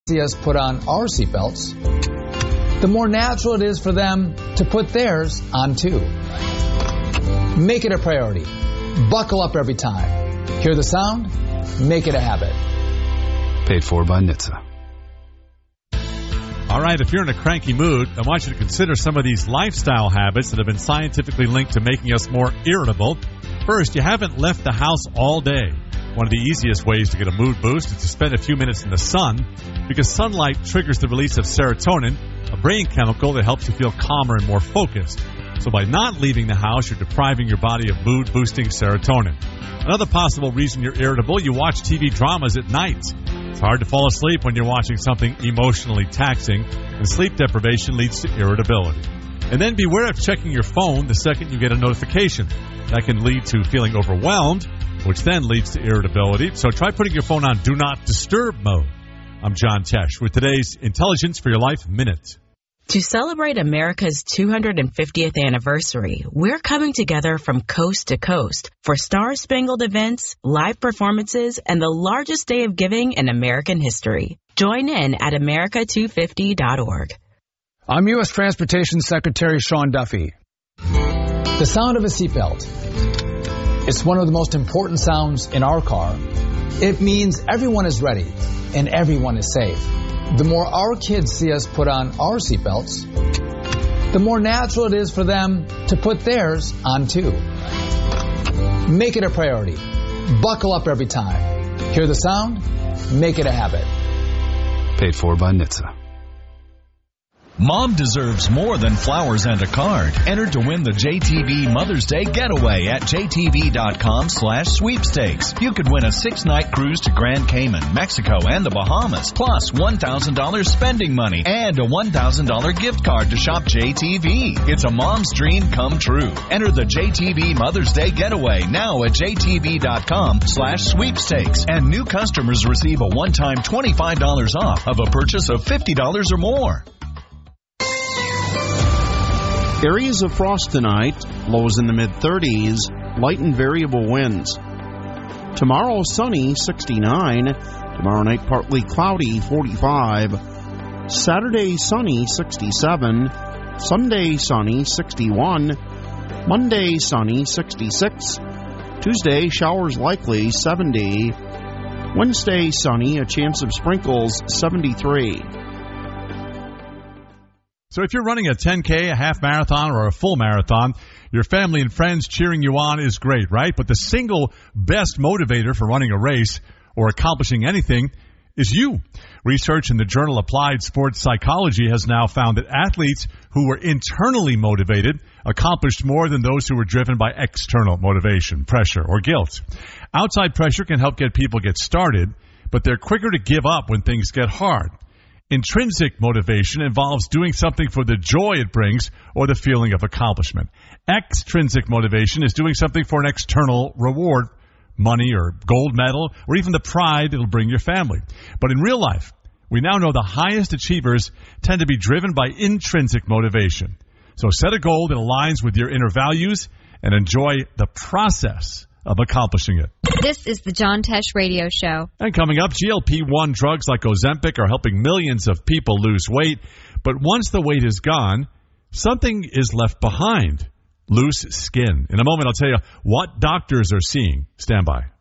see us put on our seatbelts, the more natural it is for them to put theirs on too. Make it a priority. Buckle up every time. Hear the sound? Make it a habit. Paid for by NHTSA. All right, if you're in a cranky mood, I want you to consider some of these lifestyle habits that have been scientifically linked to making us more irritable. First, you haven't left the house all day. One of the easiest ways to get a mood boost is to spend a few minutes in the sun, because sunlight triggers the release of serotonin, a brain chemical that helps you feel calmer and more focused. So by not leaving the house, you're depriving your body of mood-boosting serotonin. Another possible reason you're irritable, you watch TV dramas at night. It's hard to fall asleep when you're watching something emotionally taxing, and sleep deprivation leads to irritability. And then beware of checking your phone the second you get a notification. That can lead to feeling overwhelmed, which then leads to irritability. So try putting your phone on Do Not Disturb mode. I'm John Tesh with today's Intelligence for Your Life Minute. To celebrate America's 250th anniversary, we're coming together from coast to coast for star-spangled events, live performances, and the largest day of giving in American history. Join in at America250.org. I'm U.S. Transportation Secretary Sean Duffy. The sound of a seatbelt. It's one of the most important sounds in our car. It means everyone is ready and everyone is safe. The more our kids see us put on our seatbelts, the more natural it is for them to put theirs on too. Make it a priority. Buckle up every time. Hear the sound? Make it a habit. Paid for by NHTSA. Mom deserves more than flowers and a card. Enter to win the JTV Mother's Day Getaway at jtv.com/sweepstakes. You could win a 6-night cruise to Grand Cayman, Mexico, and the Bahamas, plus $1,000 spending money and a $1,000 gift card to shop JTV. It's a mom's dream come true. Enter the JTV Mother's Day Getaway now at jtv.com/sweepstakes. And new customers receive a one-time $25 off of a purchase of $50 or more. Areas of frost tonight, lows in the mid-30s, light and variable winds. Tomorrow, sunny, 69. Tomorrow night, partly cloudy, 45. Saturday, sunny, 67. Sunday, sunny, 61. Monday, sunny, 66. Tuesday, showers likely, 70. Wednesday, sunny, a chance of sprinkles, 73. So if you're running a 10K, a half marathon, or a full marathon, your family and friends cheering you on is great, right? But the single best motivator for running a race or accomplishing anything is you. Research in the journal Applied Sports Psychology has now found that athletes who were internally motivated accomplished more than those who were driven by external motivation, pressure, or guilt. Outside pressure can help people get started, but they're quicker to give up when things get hard. Intrinsic motivation involves doing something for the joy it brings or the feeling of accomplishment. Extrinsic motivation is doing something for an external reward, money or gold medal, or even the pride it'll bring your family. But in real life, we now know the highest achievers tend to be driven by intrinsic motivation. So set a goal that aligns with your inner values and enjoy the process of accomplishing it. This is the John Tesh Radio Show. And coming up, GLP-1 drugs like Ozempic are helping millions of people lose weight. But once the weight is gone, something is left behind. Loose skin. In a moment, I'll tell you what doctors are seeing. Stand by.